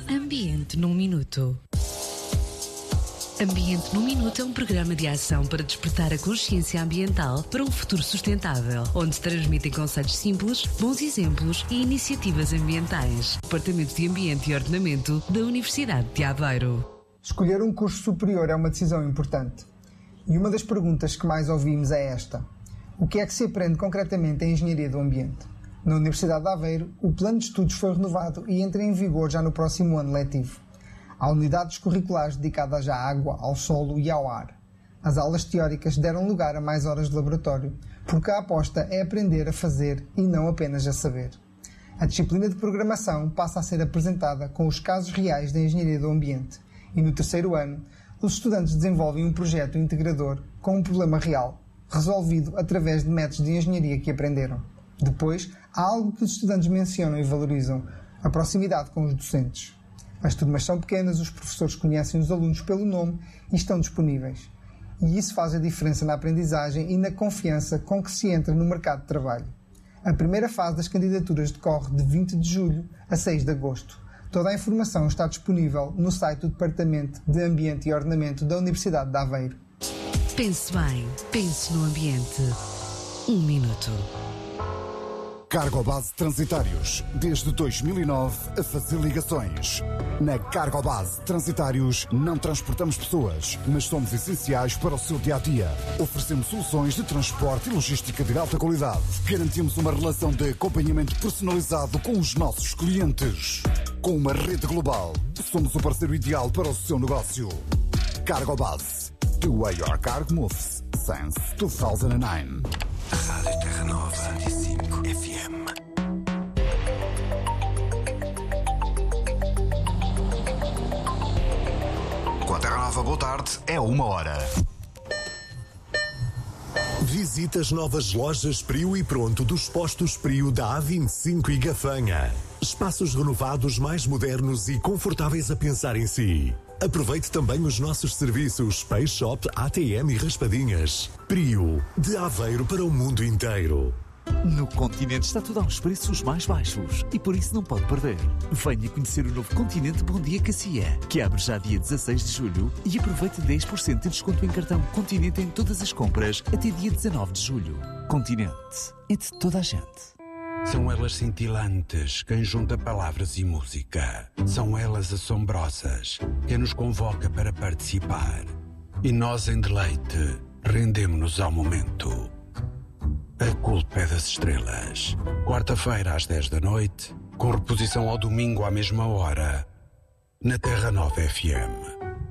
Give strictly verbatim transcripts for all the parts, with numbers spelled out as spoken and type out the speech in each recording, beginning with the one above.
Ambiente num Minuto. Ambiente num Minuto é um programa de ação para despertar a consciência ambiental para um futuro sustentável, onde se transmitem conceitos simples, bons exemplos e iniciativas ambientais. Departamento de Ambiente e Ordenamento da Universidade de Aveiro. Escolher um curso superior é uma decisão importante. E uma das perguntas que mais ouvimos é esta: o que é que se aprende concretamente em Engenharia do Ambiente? Na Universidade de Aveiro, o plano de estudos foi renovado e entra em vigor já no próximo ano letivo. Há unidades curriculares dedicadas à água, ao solo e ao ar. As aulas teóricas deram lugar a mais horas de laboratório, porque a aposta é aprender a fazer e não apenas a saber. A disciplina de programação passa a ser apresentada com os casos reais da Engenharia do Ambiente e no terceiro ano, os estudantes desenvolvem um projeto integrador com um problema real, resolvido através de métodos de engenharia que aprenderam. Depois, há algo que os estudantes mencionam e valorizam: a proximidade com os docentes. As turmas são pequenas, os professores conhecem os alunos pelo nome e estão disponíveis. E isso faz a diferença na aprendizagem e na confiança com que se entra no mercado de trabalho. A primeira fase das candidaturas decorre de vinte de julho a seis de agosto. Toda a informação está disponível no site do Departamento de Ambiente e Ordenamento da Universidade de Aveiro. Pense bem, pense no ambiente. Um minuto. Cargobase Transitários, desde dois mil e nove a fazer ligações. Na Cargobase Transitários não transportamos pessoas, mas somos essenciais para o seu dia-a-dia. Oferecemos soluções de transporte e logística de alta qualidade. Garantimos uma relação de acompanhamento personalizado com os nossos clientes. Com uma rede global, somos o parceiro ideal para o seu negócio. Cargobase. The way your cargo moves. Since dois mil e nove. A Rádio Terra Nova cento e cinco F M. Com a Terra Nova, boa tarde, é uma hora. Visite as novas lojas Prio e Pronto dos postos Prio da A vinte e cinco e Gafanha. Espaços renovados, mais modernos e confortáveis a pensar em si. Aproveite também os nossos serviços Space Shop, A T M e Raspadinhas. Prio, de Aveiro para o mundo inteiro. No Continente está tudo aos preços mais baixos e por isso não pode perder. Venha conhecer o novo Continente Bom Dia Cacia, que abre já dia dezasseis de julho e aproveite dez por cento de desconto em cartão Continente em todas as compras até dia dezanove de julho. Continente é de toda a gente. São elas cintilantes, quem junta palavras e música. São elas assombrosas, quem nos convoca para participar. E nós, em deleite, rendemo-nos ao momento. A culpa é das estrelas. Quarta-feira, às dez da noite, com reposição ao domingo à mesma hora, na Terra Nova F M.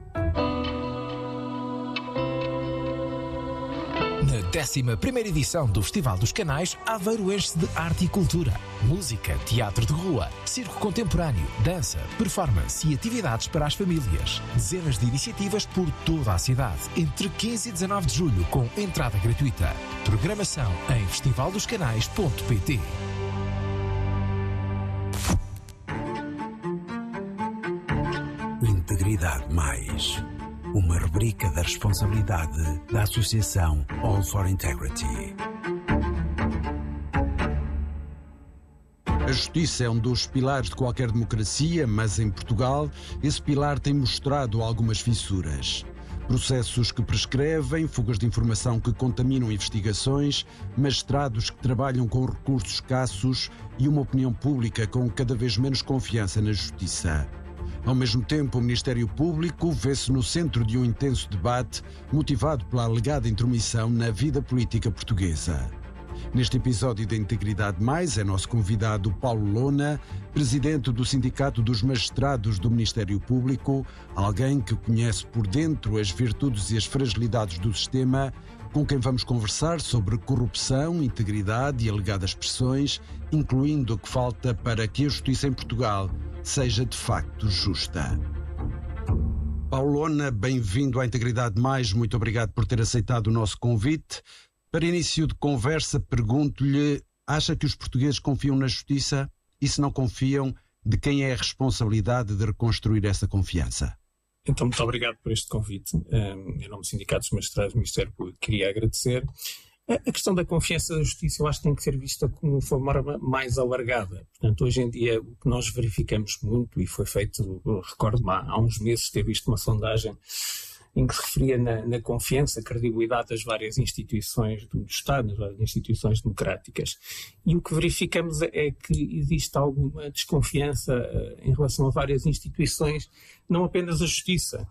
Na décima primeira edição do Festival dos Canais, Aveiro enche-se de arte e cultura. Música, teatro de rua, circo contemporâneo, dança, performance e atividades para as famílias. Dezenas de iniciativas por toda a cidade, entre quinze e dezanove de julho, com entrada gratuita. Programação em festival dos canais ponto pt. Integridade Mais. Uma rubrica da responsabilidade da Associação All for Integrity. A justiça é um dos pilares de qualquer democracia, mas em Portugal esse pilar tem mostrado algumas fissuras. Processos que prescrevem, fugas de informação que contaminam investigações, magistrados que trabalham com recursos escassos e uma opinião pública com cada vez menos confiança na justiça. Ao mesmo tempo, o Ministério Público vê-se no centro de um intenso debate motivado pela alegada intromissão na vida política portuguesa. Neste episódio da Integridade Mais é nosso convidado Paulo Lona, presidente do Sindicato dos Magistrados do Ministério Público, alguém que conhece por dentro as virtudes e as fragilidades do sistema, com quem vamos conversar sobre corrupção, integridade e alegadas pressões, incluindo o que falta para que a justiça em Portugal seja de facto justa. Paulo Lona, bem-vindo à Integridade Mais, muito obrigado por ter aceitado o nosso convite. Para início de conversa, pergunto-lhe, acha que os portugueses confiam na justiça? E se não confiam, de quem é a responsabilidade de reconstruir essa confiança? Então, muito obrigado por este convite. Um, em nome do Sindicato dos Magistrados do Ministério Público, queria agradecer A questão da confiança da justiça eu acho que tem que ser vista como uma forma mais alargada. Portanto, hoje em dia o que nós verificamos muito, e foi feito, recordo-me, há uns meses ter visto uma sondagem em que se referia na, na confiança, credibilidade das várias instituições do Estado, das várias instituições democráticas. E o que verificamos é que existe alguma desconfiança em relação a várias instituições, não apenas a justiça.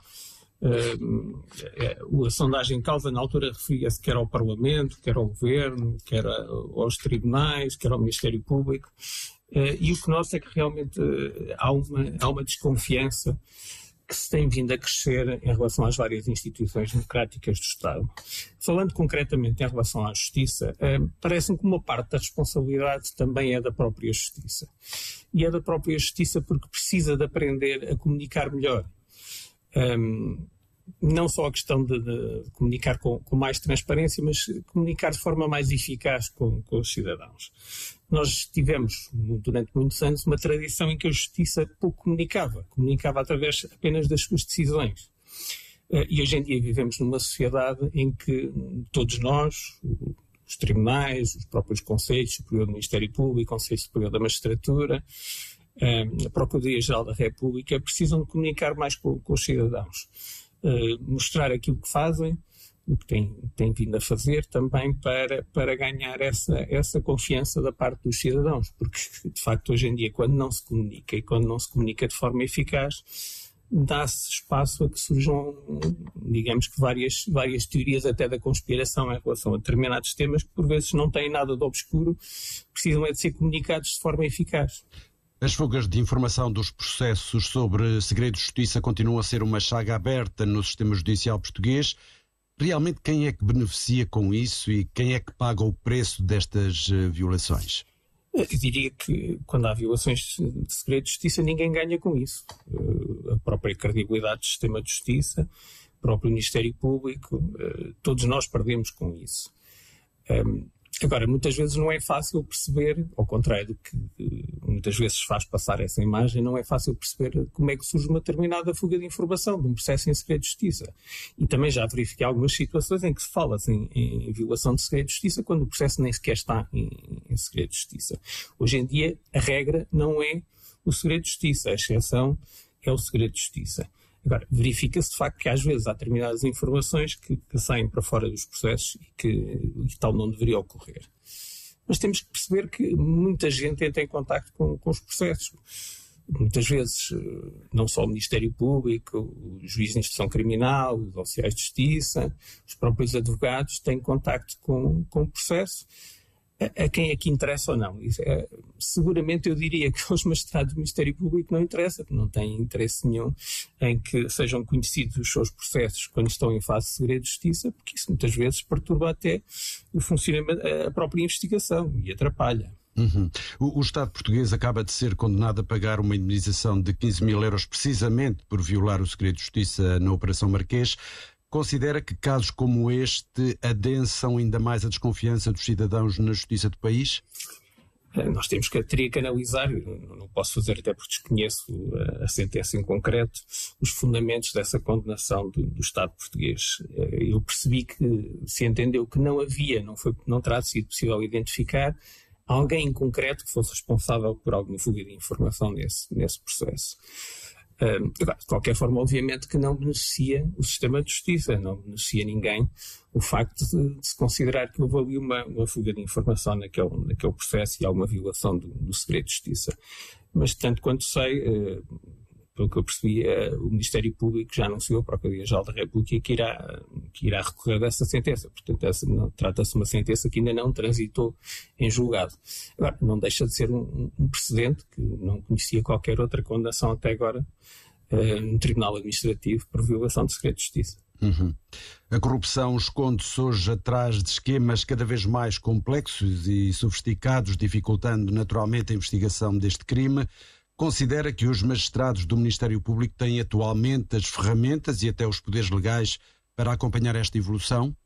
Uh, a sondagem em causa na altura referia-se quer ao Parlamento, quer ao Governo, quer a, aos tribunais, quer ao Ministério Público, uh, e o que nota é que realmente uh, há, uma, há uma desconfiança que se tem vindo a crescer em relação às várias instituições democráticas do Estado. Falando concretamente em relação à Justiça, uh, parece-me que uma parte da responsabilidade também é da própria Justiça. E é da própria Justiça porque precisa de aprender a comunicar melhor. Um, não só a questão de, de comunicar com, com mais transparência, mas comunicar de forma mais eficaz com, com os cidadãos. Nós tivemos, durante muitos anos, uma tradição em que a justiça pouco comunicava, comunicava através apenas das suas decisões. Uh, e hoje em dia vivemos numa sociedade em que todos nós, os tribunais, os próprios Conselhos Superior do Ministério Público, o Conselho Superior da Magistratura, a Procuradoria-Geral da República, precisam de comunicar mais com, com os cidadãos, uh, mostrar aquilo que fazem, o que têm, têm vindo a fazer também para, para ganhar essa, essa confiança da parte dos cidadãos, porque de facto hoje em dia quando não se comunica e quando não se comunica de forma eficaz, dá-se espaço a que surjam, digamos que várias, várias teorias até da conspiração em relação a determinados temas que por vezes não têm nada de obscuro, precisam é de ser comunicados de forma eficaz. As fugas de informação dos processos sobre segredo de justiça continuam a ser uma chaga aberta no sistema judicial português. Realmente quem é que beneficia com isso e quem é que paga o preço destas uh, violações? Eu diria que quando há violações de segredo de justiça ninguém ganha com isso. Uh, a própria credibilidade do sistema de justiça, o próprio Ministério Público, uh, todos nós perdemos com isso. Um, Agora, muitas vezes não é fácil perceber, ao contrário do que muitas vezes faz passar essa imagem, não é fácil perceber como é que surge uma determinada fuga de informação de um processo em segredo de justiça. E também já verifiquei algumas situações em que se fala em, em violação de segredo de justiça quando o processo nem sequer está em, em segredo de justiça. Hoje em dia, a regra não é o segredo de justiça, a exceção é o segredo de justiça. Agora, verifica-se de facto que às vezes há determinadas informações que, que saem para fora dos processos e que e tal não deveria ocorrer. Mas temos que perceber que muita gente entra em contacto com, com os processos. Muitas vezes, não só o Ministério Público, o juiz de instrução criminal, os oficiais de justiça, os próprios advogados têm contacto com, com o processo. A quem é que interessa ou não? Isso é, seguramente eu diria que aos magistrados do Ministério Público não interessa, porque não têm interesse nenhum em que sejam conhecidos os seus processos quando estão em fase de segredo de justiça, porque isso muitas vezes perturba até o funcionamento, a própria investigação e atrapalha. Uhum. O, o Estado português acaba de ser condenado a pagar uma indemnização de quinze mil euros precisamente por violar o segredo de justiça na Operação Marquês. Considera que casos como este adensam ainda mais a desconfiança dos cidadãos na justiça do país? Nós temos que, teria que analisar, não posso fazer até porque desconheço a sentença em concreto, os fundamentos dessa condenação do, do Estado português. Eu percebi que se entendeu que não havia, não, foi, não terá sido possível identificar alguém em concreto que fosse responsável por alguma fuga de informação nesse, nesse processo. Uh, de qualquer forma, obviamente que não beneficia o sistema de justiça, não beneficia ninguém o facto de, de se considerar que houve ali uma, uma fuga de informação naquele, naquele processo e há uma violação do, do segredo de justiça. Mas, tanto quanto sei, uh, pelo que eu percebi, uh, o Ministério Público já anunciou a Procuradoria-Geral da República que irá, que irá recorrer dessa sentença. Portanto, essa não, trata-se de uma sentença que ainda não transitou em julgado. Agora, não deixa de ser um, um precedente que não conhecia qualquer outra condenação até agora uh, no Tribunal Administrativo por violação de segredo de justiça. Uhum. A corrupção esconde-se hoje atrás de esquemas cada vez mais complexos e sofisticados, dificultando naturalmente a investigação deste crime. Considera que os magistrados do Ministério Público têm atualmente as ferramentas e até os poderes legais para acompanhar esta evolução?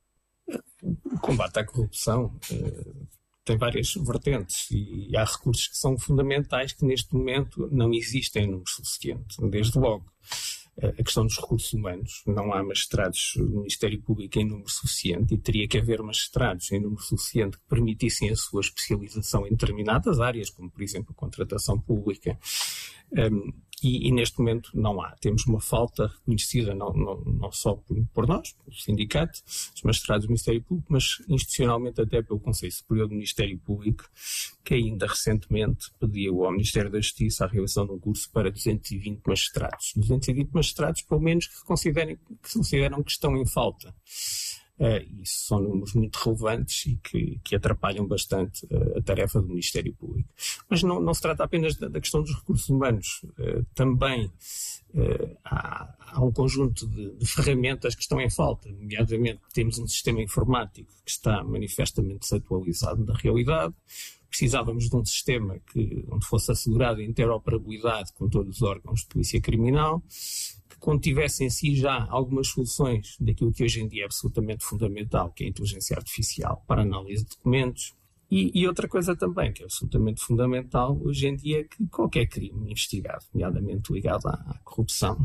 O combate à corrupção eh, tem várias vertentes e há recursos que são fundamentais que neste momento não existem no número suficiente, desde logo. a questão dos recursos humanos. Não há magistrados no Ministério Público em número suficiente e teria que haver magistrados em número suficiente que permitissem a sua especialização em determinadas áreas, como por exemplo a contratação pública. Um, e, e neste momento não há. Temos uma falta reconhecida não, não, não só por, por nós, pelo sindicato, os magistrados do Ministério Público, mas institucionalmente até pelo Conselho Superior do Ministério Público, que ainda recentemente pediu ao Ministério da Justiça a realização de um curso para duzentos e vinte magistrados. duzentos e vinte magistrados, pelo menos, que consideram que, consideram que estão em falta. Uh, isso são números muito relevantes e que, que atrapalham bastante uh, a tarefa do Ministério Público. Mas não, não se trata apenas da, da questão dos recursos humanos. Uh, também uh, há, há um conjunto de, de ferramentas que estão em falta. Nomeadamente, temos um sistema informático que está manifestamente desatualizado da realidade. Precisávamos de um sistema que, onde fosse assegurada a interoperabilidade com todos os órgãos de polícia criminal, que contivesse em si já algumas soluções daquilo que hoje em dia é absolutamente fundamental, que é a inteligência artificial para análise de documentos. E, e outra coisa também que é absolutamente fundamental hoje em dia é que qualquer crime investigado, nomeadamente ligado à, à corrupção,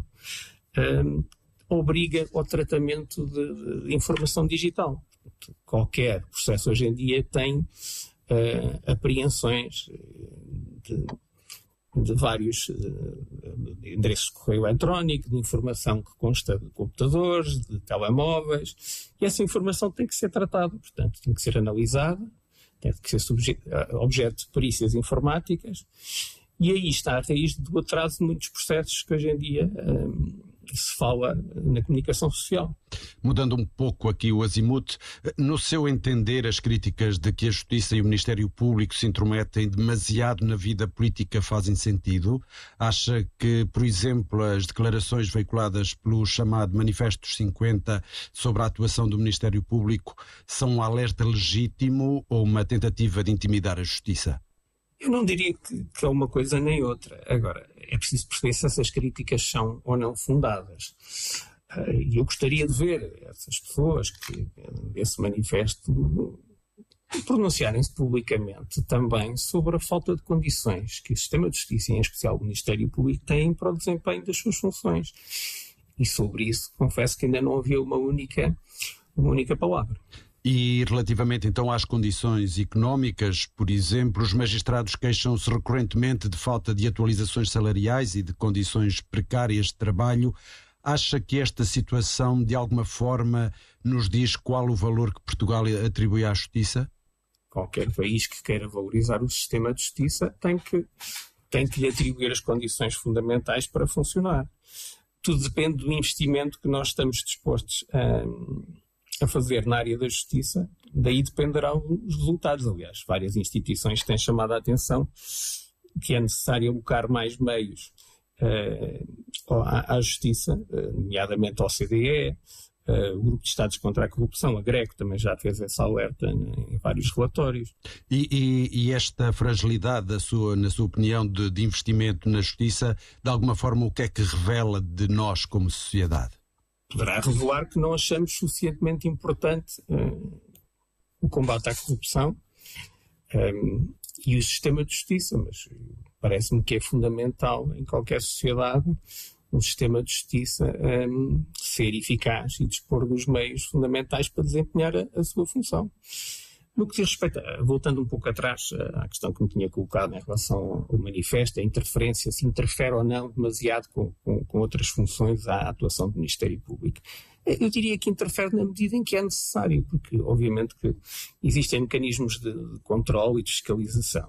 um, obriga ao tratamento de, de informação digital. Qualquer processo hoje em dia tem Uh, apreensões de, de vários uh, de endereços de correio eletrónico, de informação que consta de computadores, de telemóveis, e essa informação tem que ser tratada, portanto, tem que ser analisada, tem que ser subje- objeto de perícias informáticas, e aí está a raiz do atraso de muitos processos que hoje em dia um, se fala na comunicação social. Mudando um pouco aqui o azimuth, no seu entender, as críticas de que a Justiça e o Ministério Público se intrometem demasiado na vida política fazem sentido? Acha que, por exemplo, as declarações veiculadas pelo chamado Manifesto cinquenta sobre a atuação do Ministério Público são um alerta legítimo ou uma tentativa de intimidar a Justiça? Eu não diria que, que é uma coisa nem outra. Agora, é preciso perceber se essas críticas são ou não fundadas. E eu gostaria de ver essas pessoas que, desse manifesto, pronunciarem-se publicamente também sobre a falta de condições que o sistema de justiça, em especial o Ministério Público, tem para o desempenho das suas funções. E sobre isso, confesso que ainda não havia uma única, uma única palavra. E relativamente então às condições económicas, por exemplo, os magistrados queixam-se recorrentemente de falta de atualizações salariais e de condições precárias de trabalho. Acha que esta situação de alguma forma nos diz qual o valor que Portugal atribui à justiça? Qualquer país que queira valorizar o sistema de justiça tem que, tem que lhe atribuir as condições fundamentais para funcionar. Tudo depende do investimento que nós estamos dispostos a... a fazer na área da justiça, daí dependerão os resultados. Aliás, várias instituições têm chamado a atenção que é necessário alocar mais meios uh, à, à justiça, uh, nomeadamente ao O C D E, uh, o Grupo de Estados contra a Corrupção, a GRECO, também já fez essa alerta em vários relatórios. E, e, e esta fragilidade, da sua, na sua opinião, de, de investimento na justiça, de alguma forma, o que é que revela de nós como sociedade? Poderá revelar que não achamos suficientemente importante uh, o combate à corrupção um, e o sistema de justiça, mas parece-me que é fundamental em qualquer sociedade um sistema de justiça um, ser eficaz e dispor dos meios fundamentais para desempenhar a, a sua função. No que diz respeito, voltando um pouco atrás à questão que me tinha colocado em relação ao manifesto, a interferência, se interfere ou não demasiado com, com, com outras funções à atuação do Ministério Público. Eu diria que interfere na medida em que é necessário, porque obviamente que existem mecanismos de, de controle e de fiscalização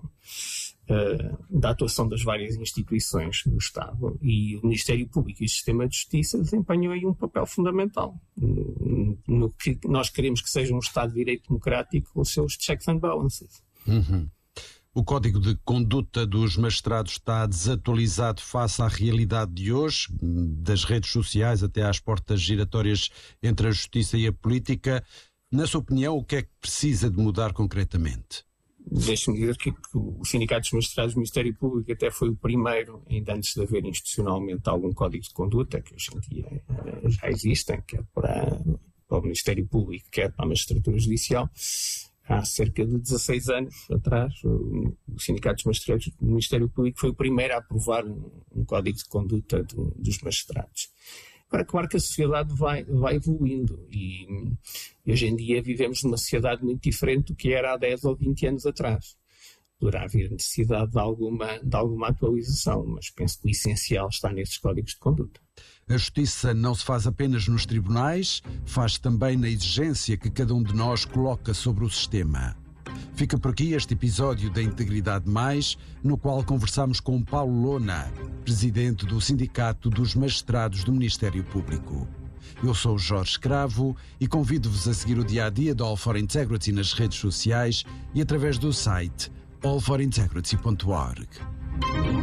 uh, da atuação das várias instituições do Estado, e o Ministério Público e o Sistema de Justiça desempenham aí um papel fundamental no, no que nós queremos que seja um Estado de Direito Democrático com os seus checks and balances. Uhum. O Código de Conduta dos Magistrados está desatualizado face à realidade de hoje, das redes sociais até às portas giratórias entre a justiça e a política. Na sua opinião, o que é que precisa de mudar concretamente? Deixe-me dizer que, que o Sindicato dos Magistrados do Ministério Público até foi o primeiro, ainda antes de haver institucionalmente algum Código de Conduta, que hoje em dia já existem, quer para, para o Ministério Público, quer para a Magistratura Judicial. Há cerca de dezasseis anos atrás, o Sindicato dos Magistrados do Ministério Público foi o primeiro a aprovar um no Código de Conduta do, dos magistrados. Agora, claro que a sociedade vai, vai evoluindo e, e hoje em dia vivemos numa sociedade muito diferente do que era há dez ou vinte anos atrás. Poderá haver necessidade de alguma, de alguma atualização, mas penso que o essencial está nesses códigos de conduta. A justiça não se faz apenas nos tribunais, faz também na exigência que cada um de nós coloca sobre o sistema. Fica por aqui este episódio da Integridade Mais, no qual conversamos com Paulo Lona, presidente do Sindicato dos Magistrados do Ministério Público. Eu sou o Jorge Escravo e convido-vos a seguir o dia-a-dia do All for Integrity nas redes sociais e através do site all for integrity ponto org.